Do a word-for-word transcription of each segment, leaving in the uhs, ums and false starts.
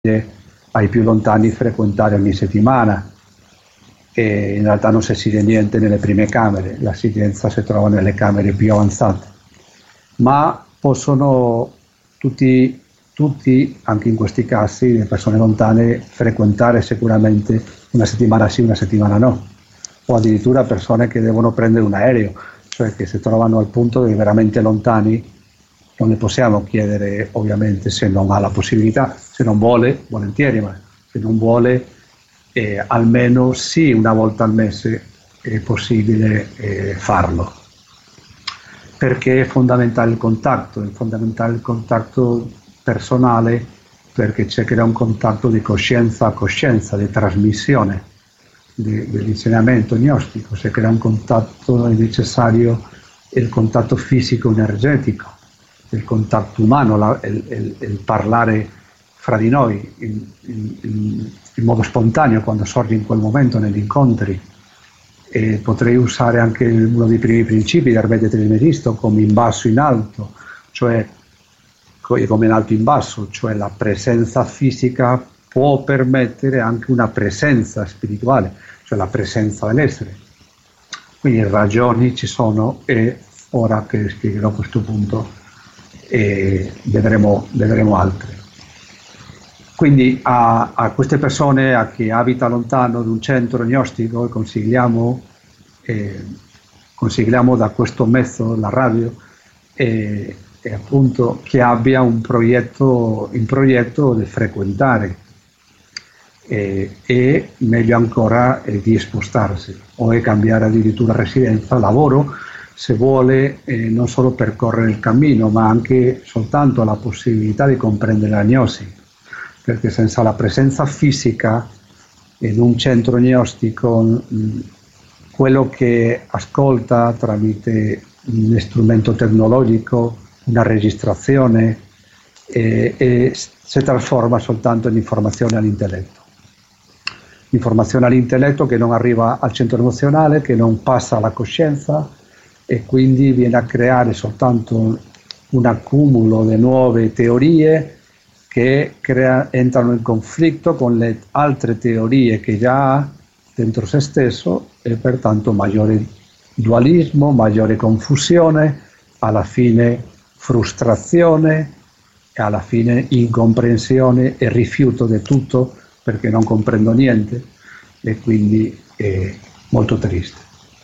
ai più lontani frequentare ogni settimana, e in realtà non si decide niente nelle prime camere, l'assidenza si trova nelle camere più avanzate, ma possono tutti, tutti anche in questi casi le persone lontane frequentare sicuramente una settimana sì, una settimana no, o addirittura persone che devono prendere un aereo, cioè che si trovano al punto di veramente lontani. Non le possiamo chiedere, ovviamente, se non ha la possibilità, se non vuole, volentieri, ma se non vuole, eh, almeno sì, una volta al mese è possibile eh, farlo. Perché è fondamentale il contatto, è fondamentale il contatto personale, perché c'è che era un contatto di coscienza a coscienza, di trasmissione di, dell'insegnamento gnostico, se crea un contatto è necessario il contatto fisico-energetico, il contatto umano, la, il, il, il parlare fra di noi in, in, in, in modo spontaneo quando sorge in quel momento negli incontri. E potrei usare anche uno dei primi principi del Veda Trimeristo come in basso in alto, cioè come in alto in basso, cioè la presenza fisica può permettere anche una presenza spirituale, cioè la presenza dell'essere. Quindi ragioni ci sono, e ora che spiegherò questo punto e vedremo, vedremo altre. Quindi a, a queste persone, a chi abita lontano da un centro gnostico, consigliamo, eh, consigliamo da questo mezzo, la radio, eh, e appunto che abbia un progetto, in progetto di frequentare, eh, e meglio ancora eh, di spostarsi o di cambiare addirittura residenza, lavoro, se vuole eh, non solo percorrere il cammino, ma anche soltanto la possibilità di comprendere la gnosi, perché senza la presenza fisica in un centro gnostico, mh, quello che ascolta tramite un strumento tecnologico, una registrazione, eh, eh, si trasforma soltanto in informazione all'intelletto. Informazione all'intelletto che non arriva al centro emozionale, che non passa alla coscienza, e quindi viene a creare soltanto un accumulo di nuove teorie che crea, entrano in conflitto con le altre teorie che già ha dentro se stesso, e pertanto maggiore dualismo, maggiore confusione, alla fine frustrazione, e alla fine incomprensione e rifiuto di tutto perché non comprendo niente, e quindi è molto triste.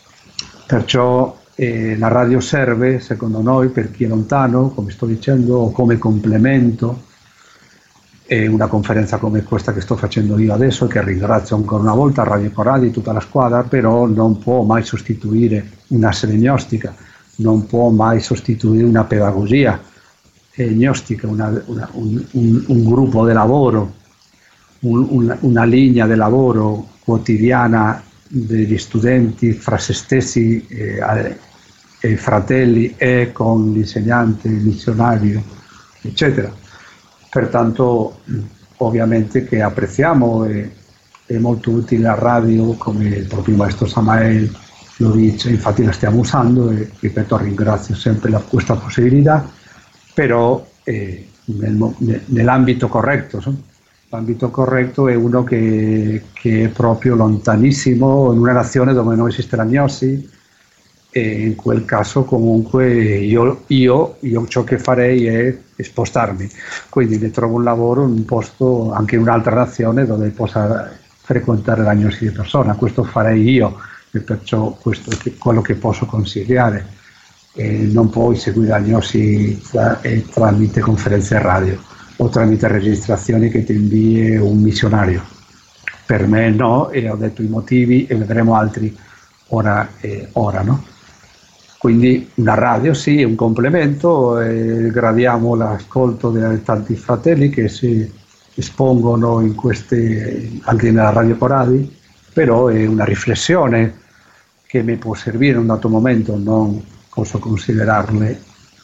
Perciò eh, la radio serve, secondo noi, per chi è lontano, come sto dicendo, o come complemento. E una conferenza come questa che sto facendo io adesso, che ringrazio ancora una volta Radio Corradi, tutta la squadra, però non può mai sostituire una sede gnostica, non può mai sostituire una pedagogia eh, gnostica, una, una, un, un, un gruppo di lavoro, un, una, una linea di lavoro quotidiana degli studenti fra se stessi, eh, e fratelli, e con l'insegnante, il missionario, eccetera. Pertanto ovviamente che apprezziamo, e è molto utile la radio, come il proprio maestro Samael lo dice, infatti la stiamo usando, e ripeto, ringrazio sempre per questa possibilità, però eh, nel, nell'ambito corretto. So? L'ambito corretto è uno che, che è proprio lontanissimo, in una nazione dove non esiste la gnosi, e in quel caso comunque io, io, io ciò che farei è spostarmi, quindi ne trovo un lavoro in un posto, anche in un'altra nazione, dove possa frequentare la gnosi di persona. Questo farei io, e perciò questo è quello che posso consigliare. E non puoi seguire la gnosi tra, eh, tramite conferenze radio o tramite registrazioni che ti invii un missionario. Per me no, e ho detto i motivi, e vedremo altri ora, eh, ora no? Quindi una radio sì, è un complemento, eh, gradiamo l'ascolto di tanti fratelli che si espongono in queste, anche nella Radio Corradi, però è una riflessione che mi può servire in un dato momento, non posso considerarle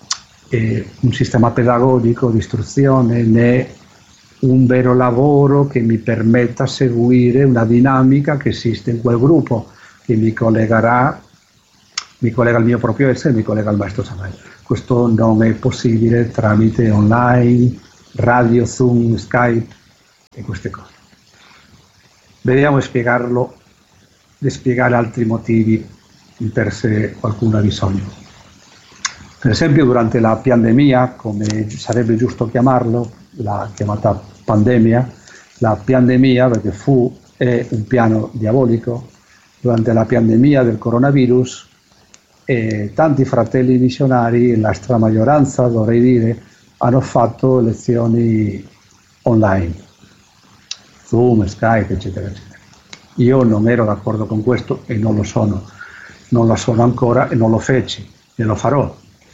eh, un sistema pedagogico di istruzione, né un vero lavoro che mi permetta di seguire una dinamica che esiste in quel gruppo, che mi collegherà mi collega al mio proprio essere, mi collega al maestro Samael. Questo non è possibile tramite online, radio, Zoom, Skype, e queste cose. Vediamo di spiegarlo, di spiegare altri motivi per se qualcuno ha bisogno. Per esempio durante la pandemia, come sarebbe giusto chiamarlo, la chiamata pandemia, la pandemia perché fu è un piano diabolico, durante la pandemia del coronavirus eh, tanti fratelli missionari, la stramaggioranza dovrei dire, hanno fatto lezioni online, Zoom, Skype, eccetera, eccetera. Io non ero d'accordo con questo e non lo sono, non lo sono ancora e non lo feci, e lo farò.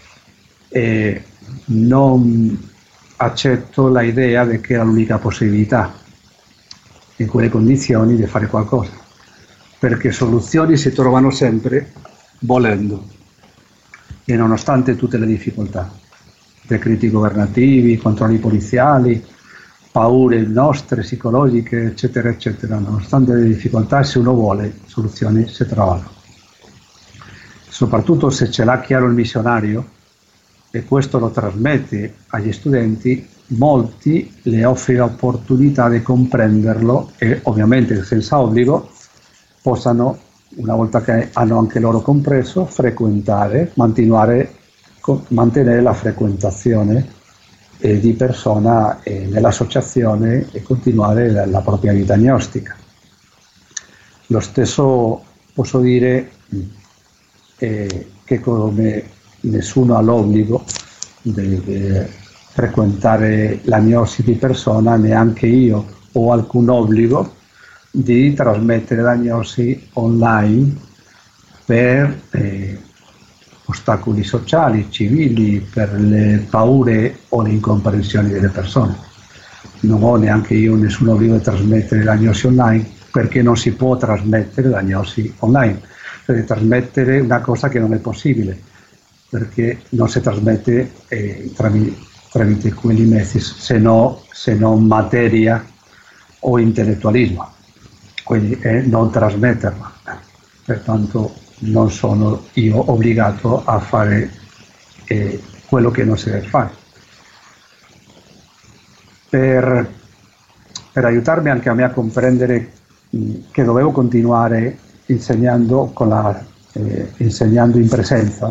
E non accetto l'idea di che era l'unica possibilità in quelle condizioni di fare qualcosa, perché soluzioni si trovano sempre volendo e nonostante tutte le difficoltà, decreti governativi, controlli poliziali, paure nostre, psicologiche, eccetera, eccetera, nonostante le difficoltà, se uno vuole, soluzioni si trovano. Soprattutto se ce l'ha chiaro il missionario, e questo lo trasmette agli studenti, molti le offre l'opportunità di comprenderlo e ovviamente senza obbligo possano, una volta che hanno anche loro compreso, frequentare, continuare, mantenere la frequentazione eh, di persona eh, nell'associazione e continuare la, la propria vita gnostica. Lo stesso posso dire eh, che come nessuno ha l'obbligo di, di frequentare la gnosi di persona, neanche io ho alcun obbligo di trasmettere la gnosi online per eh, ostacoli sociali, civili, per le paure o le incomprensioni delle persone. Non ho neanche io nessun obbligo di trasmettere la gnosi online, perché non si può trasmettere la gnosi online, per trasmettere una cosa che non è possibile, perché non si trasmette eh, tramite, tramite quelli mezzi, se no, se non materia o intellettualismo, quindi è non trasmetterla. Pertanto non sono io obbligato a fare eh, quello che non si deve fare. Per, per aiutarmi anche a me a comprendere mh, che dovevo continuare insegnando, con la, eh, insegnando in presenza,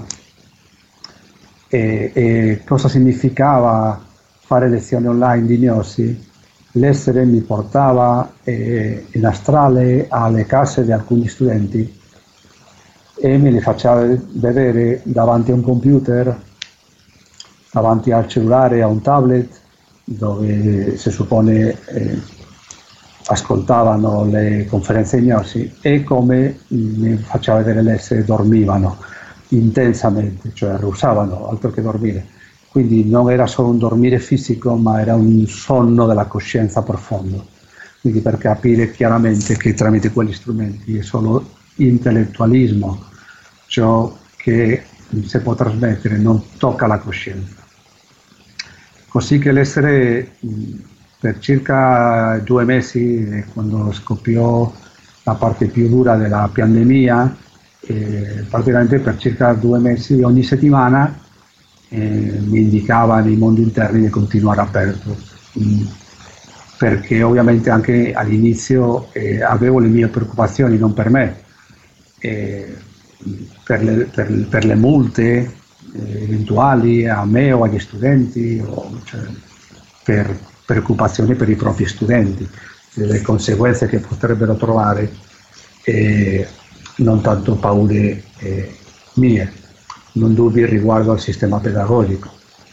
e, e cosa significava fare lezioni online di gnosi, l'essere mi portava eh, in astrale alle case di alcuni studenti e me li faceva vedere davanti a un computer, davanti al cellulare, a un tablet, dove si suppone eh, ascoltavano le conferenze gnosi, e come mi faceva vedere l'essere dormivano intensamente, cioè rusavano, altro che dormire. Quindi non era solo un dormire fisico, ma era un sonno della coscienza profondo. Quindi per capire chiaramente che tramite quegli strumenti è solo intellettualismo, ciò che si può trasmettere, non tocca la coscienza. Così che l'essere per circa due mesi, quando scoppiò la parte più dura della pandemia, eh, praticamente per circa due mesi ogni settimana eh, mi indicava nei mondi interni di continuare aperto, mh, perché ovviamente anche all'inizio eh, avevo le mie preoccupazioni, non per me, eh, per, le, per, per le multe eh, eventuali a me o agli studenti, o, cioè, per preoccupazioni per i propri studenti, delle conseguenze che potrebbero trovare, eh, non tanto paure eh, mie, non dubbi riguardo al sistema pedagogico.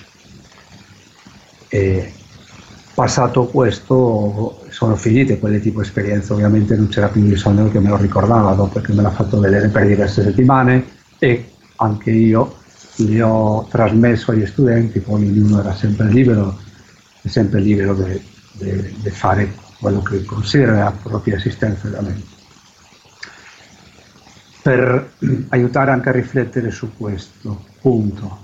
E passato questo sono finite quelle tipo di esperienze, ovviamente non c'era più bisogno che me lo ricordava, dopo che me l'ha fatto vedere per diverse settimane e anche io le ho trasmesso agli studenti, poi ognuno era sempre libero, è sempre libero di fare quello che considera la propria esistenza veramente. Per aiutare anche a riflettere su questo punto,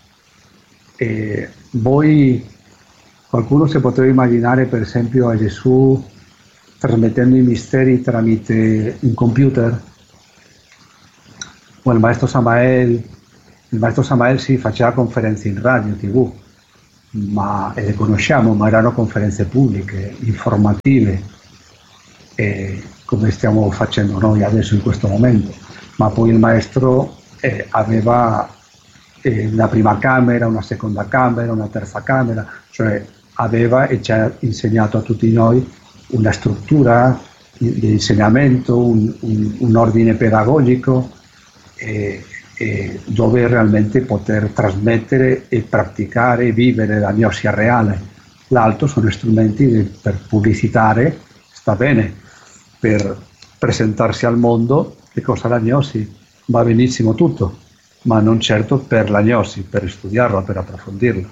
e voi, qualcuno si potrebbe immaginare per esempio a Gesù trasmettendo i misteri tramite un computer, o il maestro Samael, il maestro Samael si faceva conferenze in radio, tivù, ma, e le conosciamo, ma erano conferenze pubbliche, informative, eh, come stiamo facendo noi adesso in questo momento. Ma poi il maestro eh, aveva eh, una prima camera, una seconda camera, una terza camera, cioè aveva e ci ha insegnato a tutti noi una struttura di insegnamento, un, un, un ordine pedagogico, eh, eh, dove realmente poter trasmettere e praticare e vivere la gnosi reale. L'altro sono strumenti di, per pubblicitare, sta bene, per presentarsi al mondo che cosa è la gnosi, va benissimo tutto, ma non certo per la gnosi, per studiarla, per approfondirla.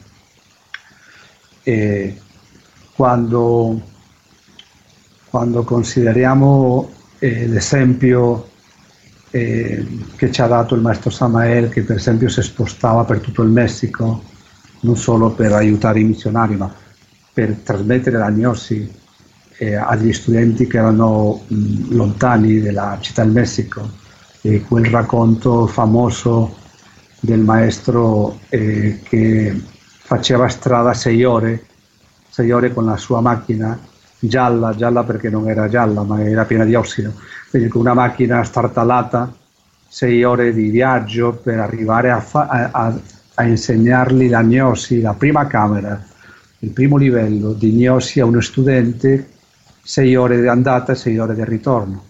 E quando, quando consideriamo eh, l'esempio eh, che ci ha dato il maestro Samael, che per esempio si spostava per tutto il Messico, non solo per aiutare i missionari, ma per trasmettere la gnosi eh, agli studenti che erano mh, lontani dalla città del Messico, e quel racconto famoso del maestro eh, che faceva strada sei ore, sei ore con la sua macchina gialla, gialla perché non era gialla ma era piena di ossido, quindi con una macchina startalata, sei ore di viaggio per arrivare a, fa- a, a insegnargli la gnosi, la prima camera, il primo livello di gnosi a uno studente, sei ore di andata e sei ore di ritorno.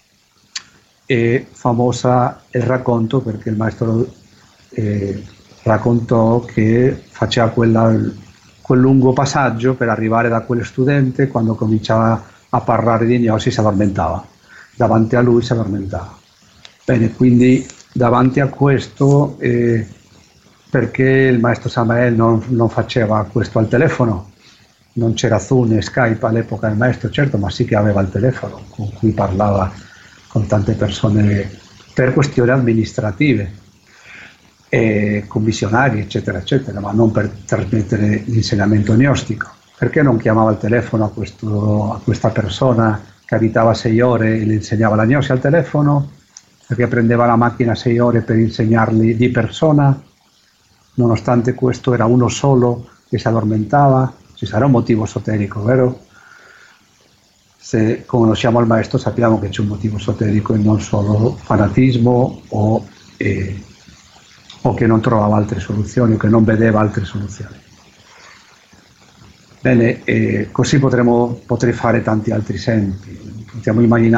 E famosa il racconto perché il maestro eh, raccontò che faceva quella, quel lungo passaggio per arrivare da quello studente, quando cominciava a parlare di gnosi si addormentava, davanti a lui si addormentava. Bene, quindi davanti a questo, eh, perché il maestro Samael non, non faceva questo al telefono? Non c'era Zoom e Skype all'epoca del maestro, certo, ma sì che aveva il telefono con cui parlava con tante persone per questioni amministrative, e con missionari, eccetera, eccetera, ma non per trasmettere l'insegnamento gnostico. Perché non chiamava al telefono a, questo, a questa persona che abitava sei ore e le insegnava la gnosi al telefono? Perché prendeva la macchina sei ore per insegnargli di persona? Nonostante questo era uno solo che si addormentava. Ci sarà un motivo esoterico, vero? Se conosciamo il maestro sappiamo che c'è un motivo esoterico e non solo fanatismo o, eh, o che non trovava altre soluzioni o che non vedeva altre soluzioni. Bene, eh, così potremo, potrei fare tanti altri esempi. Possiamo immaginare